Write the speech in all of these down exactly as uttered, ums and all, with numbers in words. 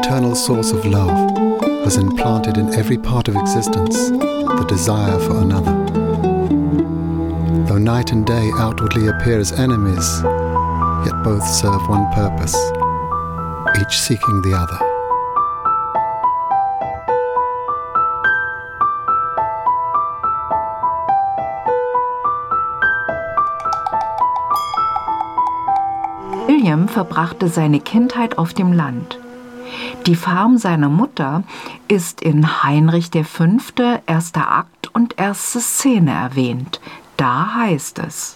eternal source of love has implanted in every part of existence the desire for another. Though night and day outwardly appear as enemies, yet both serve one purpose, each seeking the other. William verbrachte seine Kindheit auf dem Land. Die Farm seiner Mutter ist in Heinrich der Fünfte, erster Akt und erste Szene erwähnt. Da heißt es: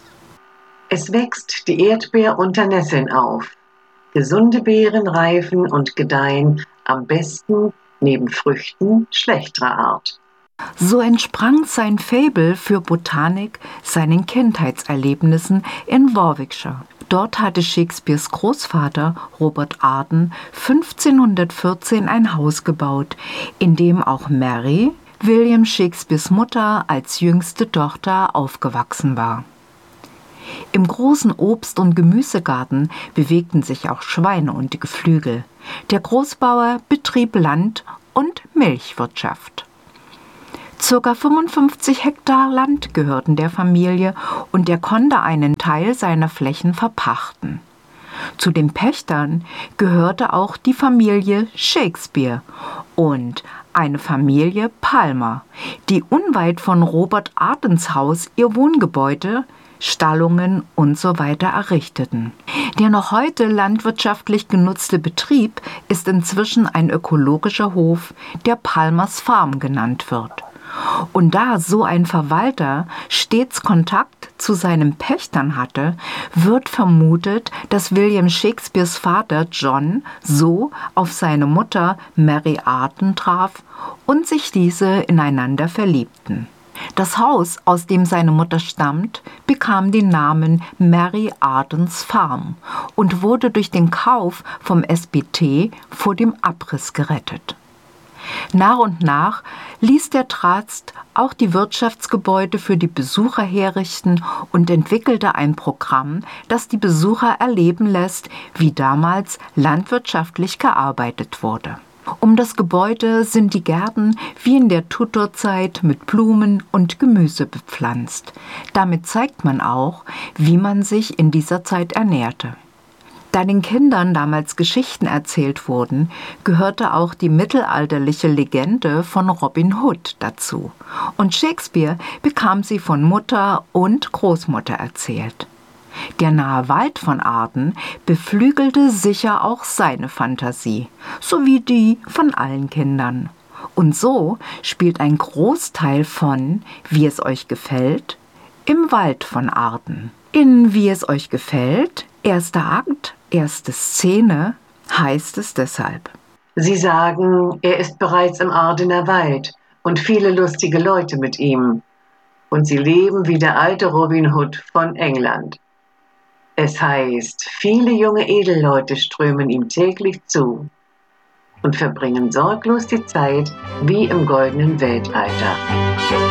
Es wächst die Erdbeer unter Nesseln auf. Gesunde Beeren reifen und gedeihen am besten neben Früchten schlechterer Art. So entsprang sein Faible für Botanik seinen Kindheitserlebnissen in Warwickshire. Dort hatte Shakespeares Großvater Robert Arden fünfzehnhundertvierzehn ein Haus gebaut, in dem auch Mary, William Shakespeares Mutter, als jüngste Tochter aufgewachsen war. Im großen Obst- und Gemüsegarten bewegten sich auch Schweine und Geflügel. Der Großbauer betrieb Land- und Milchwirtschaft. Circa fünfundfünfzig Hektar Land gehörten der Familie und er konnte einen Teil seiner Flächen verpachten. Zu den Pächtern gehörte auch die Familie Shakespeare und eine Familie Palmer, die unweit von Robert Ardens Haus ihr Wohngebäude, Stallungen usw. errichteten. Der noch heute landwirtschaftlich genutzte Betrieb ist inzwischen ein ökologischer Hof, der Palmers Farm genannt wird. Und da so ein Verwalter stets Kontakt zu seinen Pächtern hatte, wird vermutet, dass William Shakespeares Vater John so auf seine Mutter Mary Arden traf und sich diese ineinander verliebten. Das Haus, aus dem seine Mutter stammt, bekam den Namen Mary Ardens Farm und wurde durch den Kauf vom S B T vor dem Abriss gerettet. Nach und nach ließ der Trust auch die Wirtschaftsgebäude für die Besucher herrichten und entwickelte ein Programm, das die Besucher erleben lässt, wie damals landwirtschaftlich gearbeitet wurde. Um das Gebäude sind die Gärten wie in der Tudor-Zeit mit Blumen und Gemüse bepflanzt. Damit zeigt man auch, wie man sich in dieser Zeit ernährte. Da den Kindern damals Geschichten erzählt wurden, gehörte auch die mittelalterliche Legende von Robin Hood dazu. Und Shakespeare bekam sie von Mutter und Großmutter erzählt. Der nahe Wald von Arden beflügelte sicher auch seine Fantasie, sowie die von allen Kindern. Und so spielt ein Großteil von Wie es euch gefällt im Wald von Arden. In Wie es euch gefällt, erster Akt, erste Szene, heißt es deshalb: Sie sagen, er ist bereits im Ardener Wald und viele lustige Leute mit ihm. Und sie leben wie der alte Robin Hood von England. Es heißt, viele junge Edelleute strömen ihm täglich zu und verbringen sorglos die Zeit wie im goldenen Weltalter.